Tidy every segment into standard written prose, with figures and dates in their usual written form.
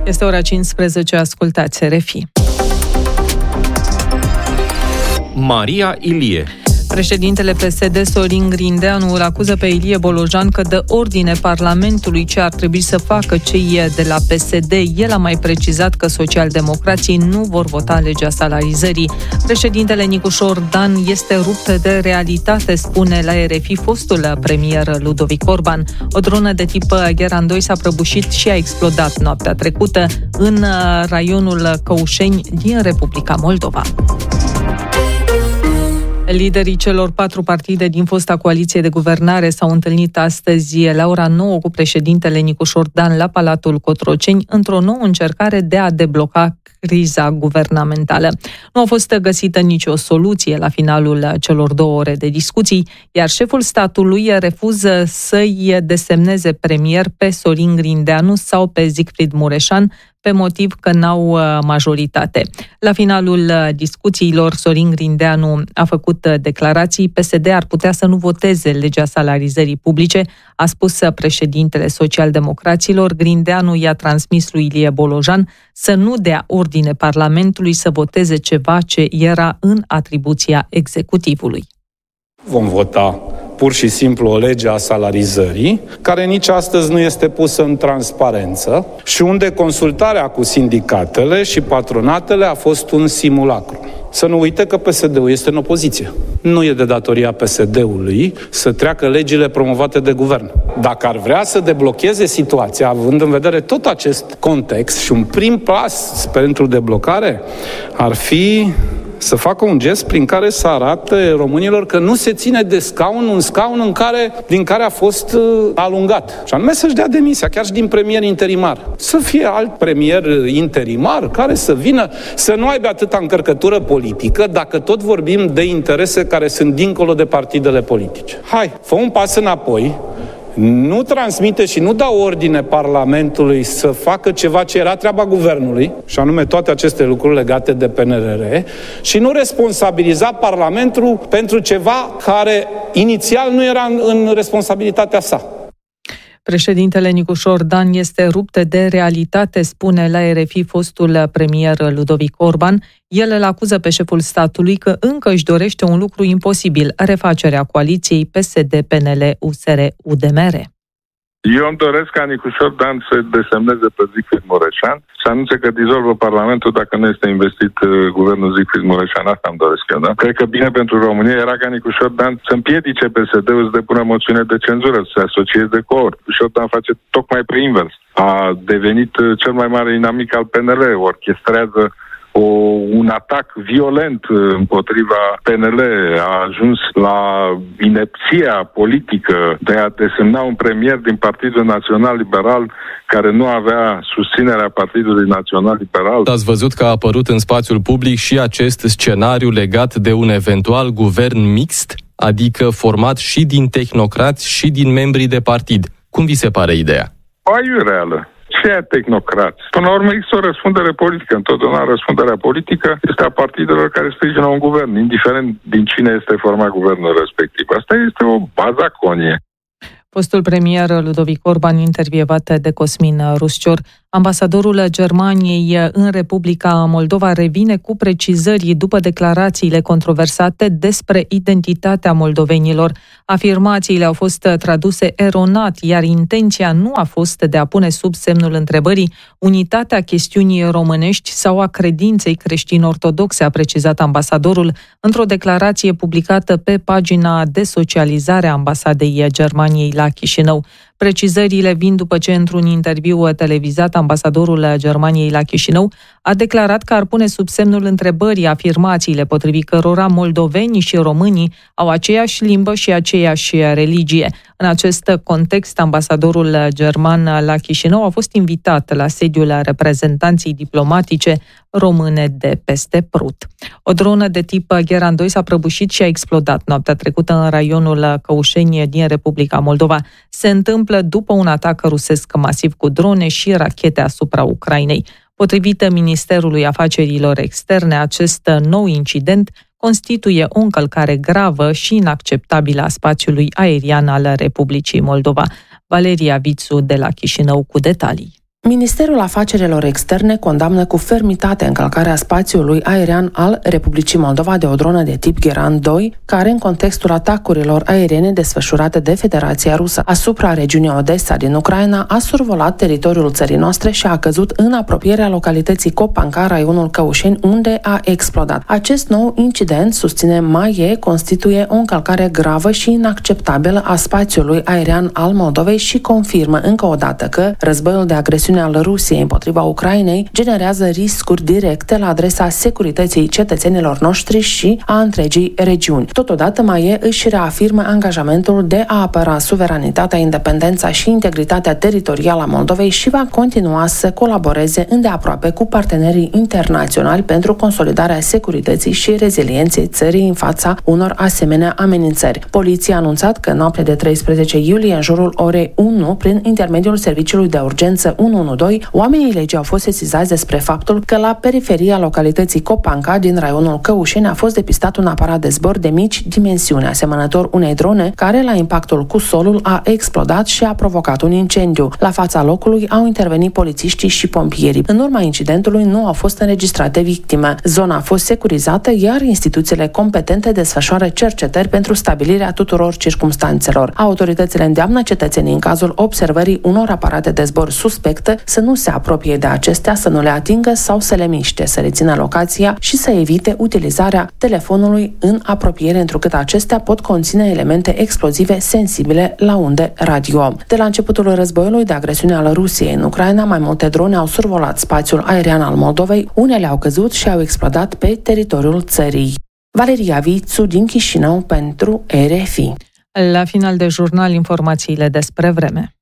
Este ora 15, ascultați RFI. Maria Ilie. Președintele PSD, Sorin Grindeanu, îl acuză pe Ilie Bolojan că dă ordine Parlamentului ce ar trebui să facă cei de la PSD. El a mai precizat că socialdemocrații nu vor vota legea salarizării. Președintele Nicușor Dan este rupt de realitate, spune la RFI fostul premier Ludovic Orban. O dronă de tip Gheran 2 s-a prăbușit și a explodat noaptea trecută în raionul Căușeni din Republica Moldova. Liderii celor 4 partide din fosta coaliție de guvernare s-au întâlnit astăzi la ora 9 cu președintele Nicușor Dan la Palatul Cotroceni într-o nouă încercare de a debloca criza guvernamentală. Nu a fost găsită nicio soluție la finalul celor 2 ore de discuții, iar șeful statului refuză să-i desemneze premier pe Sorin Grindeanu sau pe Siegfried Mureșan, pe motiv că n-au majoritate. La finalul discuțiilor, Sorin Grindeanu a făcut declarații. PSD ar putea să nu voteze legea salarizării publice, a spus președintele socialdemocraților. Grindeanu i-a transmis lui Ilie Bolojan să nu dea ordine Parlamentului să voteze ceva ce era în atribuția executivului. Vom vota pur și simplu o lege a salarizării, care nici astăzi nu este pusă în transparență și unde consultarea cu sindicatele și patronatele a fost un simulacru. Să nu uite că PSD-ul este în opoziție. Nu e de datoria PSD-ului să treacă legile promovate de guvern. Dacă ar vrea să deblocheze situația, având în vedere tot acest context, și un prim pas pentru deblocare ar fi să facă un gest prin care să arate românilor că nu se ține de un scaun din care a fost alungat. Și anume să-și dea demisia, chiar și din premier interimar. Să fie alt premier interimar care să vină, să nu aibă atâta încărcătură politică, dacă tot vorbim de interese care sunt dincolo de partidele politice. Hai, fă un pas înapoi, nu transmite și nu dă ordine Parlamentului să facă ceva ce era treaba guvernului, și anume toate aceste lucruri legate de PNRR, și nu responsabiliza Parlamentul pentru ceva care inițial nu era în responsabilitatea sa. Președintele Nicușor Dan este rupt de realitate, spune la RFI fostul premier Ludovic Orban. El îl acuză pe șeful statului că încă își dorește un lucru imposibil, refacerea coaliției PSD-PNL-USR-UDMR. Eu îmi doresc ca Nicușor Dan să desemneze pe Siegfried Mureșan, să anunțe că dizolvă Parlamentul dacă nu este investit guvernul Siegfried Mureșan. Asta îmi doresc eu, da? Cred că bine pentru România era ca Nicușor Dan să împiedice PSD-ul să depună moțiune de cenzură, să se asocieze cu ori. Nicușor Dan face tocmai pe invers. A devenit cel mai mare inamic al PNL, orchestrează un atac violent împotriva PNL, a ajuns la inepția politică de a desemna un premier din Partidul Național Liberal care nu avea susținerea Partidului Național Liberal. Ați văzut că a apărut în spațiul public și acest scenariu legat de un eventual guvern mixt, adică format și din tehnocrați și din membrii de partid. Cum vi se pare ideea? Aiureală. Ce tehnocrați? Până la urmă există o răspundere politică. Întotdeauna răspunderea politică este a partidelor care sprijină un guvern, indiferent din cine este format guvernul respectiv. Asta este o bazaconie. Fostul premier Ludovic Orban, intervievat de Cosmin Ruscior. Ambasadorul Germaniei în Republica Moldova revine cu precizări după declarațiile controversate despre identitatea moldovenilor. Afirmațiile au fost traduse eronat, iar intenția nu a fost de a pune sub semnul întrebării unitatea chestiunii românești sau a credinței creștin-ortodoxe, a precizat ambasadorul într-o declarație publicată pe pagina de socializare a Ambasadei Germaniei la Chișinău. Precizările vin după ce, într-un interviu televizat, ambasadorul Germaniei la Chișinău a declarat că ar pune sub semnul întrebării afirmațiile potrivit cărora moldovenii și românii au aceeași limbă și aceeași religie. În acest context, ambasadorul german la Chișinău a fost invitat la sediul reprezentanței diplomatice române de peste Prut. O dronă de tip Gheran 2 s-a prăbușit și a explodat noaptea trecută în raionul Căușeni din Republica Moldova. Se întâmplă după un atac rusesc masiv cu drone și rachete asupra Ucrainei. Potrivit Ministerului Afacerilor Externe, acest nou incident constituie o încălcare gravă și inacceptabilă a spațiului aerian al Republicii Moldova. Valeria Vițu de la Chișinău cu detalii. Ministerul Afacerilor Externe condamnă cu fermitate încălcarea spațiului aerian al Republicii Moldova de o dronă de tip Geran 2, care în contextul atacurilor aeriene desfășurate de Federația Rusă asupra regiunii Odessa din Ucraina a survolat teritoriul țării noastre și a căzut în apropierea localității Copanca, raionul Căușeni, unde a explodat. Acest nou incident, susține MAIE, constituie o încălcare gravă și inacceptabilă a spațiului aerian al Moldovei și confirmă încă o dată că războiul de agresiune al Rusiei împotriva Ucrainei generează riscuri directe la adresa securității cetățenilor noștri și a întregii regiuni. Totodată, MAIE își reafirmă angajamentul de a apăra suveranitatea, independența și integritatea teritorială a Moldovei și va continua să colaboreze îndeaproape cu partenerii internaționali pentru consolidarea securității și rezilienței țării în fața unor asemenea amenințări. Poliția a anunțat că noaptea de 13 iulie, în jurul orei 1, prin intermediul serviciului de urgență 112, oamenii legii au fost sesizați despre faptul că la periferia localității Copanca din raionul Căușeni a fost depistat un aparat de zbor de mici dimensiuni, asemănător unei drone, care la impactul cu solul a explodat și a provocat un incendiu. La fața locului au intervenit polițiștii și pompierii. În urma incidentului nu au fost înregistrate victime. Zona a fost securizată, iar instituțiile competente desfășoară cercetări pentru stabilirea tuturor circumstanțelor. Autoritățile îndeamnă cetățenii, în cazul observării unor aparate de zbor suspecte, să nu se apropie de acestea, să nu le atingă sau să le miște, să rețină locația și să evite utilizarea telefonului în apropiere, întrucât acestea pot conține elemente explozive sensibile la unde radio. De la începutul războiului de agresiune al Rusiei în Ucraina, mai multe drone au survolat spațiul aerian al Moldovei, unele au căzut și au explodat pe teritoriul țării. Valeria Vițu din Chișinău pentru RFI. La final de jurnal, informațiile despre vreme.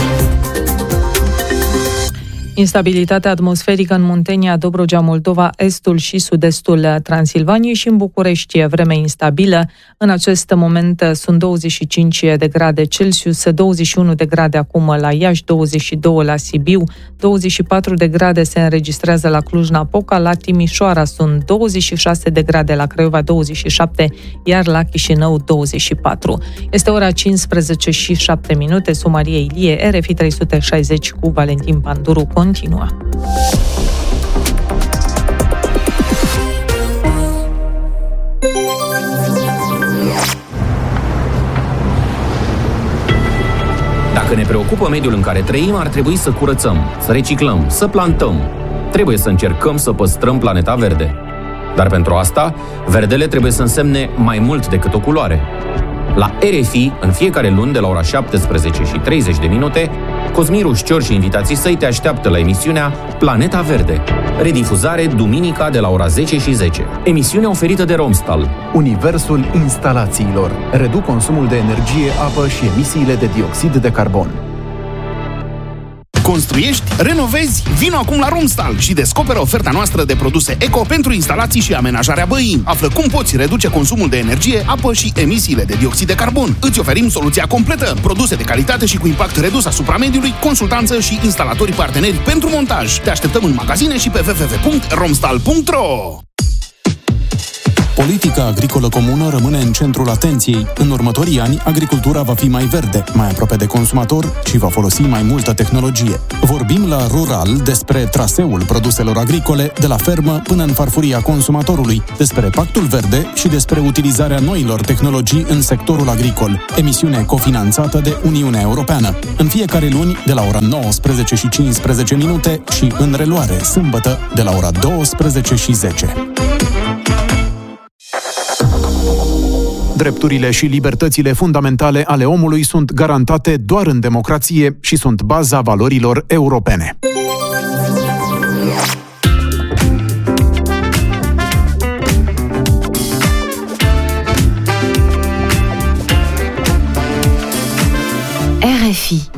Instabilitatea atmosferică în Muntenia, Dobrogea, Moldova, estul și sud-estul Transilvaniei și în București vreme instabilă. În acest moment sunt 25 de grade Celsius, 21 de grade acum la Iași, 22 la Sibiu, 24 de grade se înregistrează la Cluj-Napoca, la Timișoara sunt 26 de grade, la Craiova 27, iar la Chișinău 24. Este ora 15 și 7 minute, Sumarie Ilie, RFI 360 cu Valentin Panduru continuă. Dacă ne preocupă mediul în care trăim, ar trebui să curățăm, să reciclăm, să plantăm. Trebuie să încercăm să păstrăm planeta verde. Dar pentru asta, verdele trebuie să însemne mai mult decât o culoare. La RFI, în fiecare luni, de la ora 17:30, Cosmin Rușcior și invitații săi te așteaptă la emisiunea Planeta Verde. Redifuzare duminica de la ora 10:10. Emisiune oferită de Romstal. Universul instalațiilor. Reduc consumul de energie, apă și emisiile de dioxid de carbon. Construiești? Renovezi? Vino acum la Romstal și descoperă oferta noastră de produse eco pentru instalații și amenajarea băii. Află cum poți reduce consumul de energie, apă și emisiile de dioxid de carbon. Îți oferim soluția completă, produse de calitate și cu impact redus asupra mediului, consultanță și instalatori parteneri pentru montaj. Te așteptăm în magazine și pe www.romstal.ro. Politica agricolă comună rămâne în centrul atenției. În următorii ani, agricultura va fi mai verde, mai aproape de consumator și va folosi mai multă tehnologie. Vorbim la Rural despre traseul produselor agricole, de la fermă până în farfuria consumatorului, despre Pactul Verde și despre utilizarea noilor tehnologii în sectorul agricol. Emisiune cofinanțată de Uniunea Europeană. În fiecare luni, de la ora 19:15 și în reluare, sâmbătă, de la ora 12:10. Drepturile și libertățile fundamentale ale omului sunt garantate doar în democrație și sunt baza valorilor europene. RFI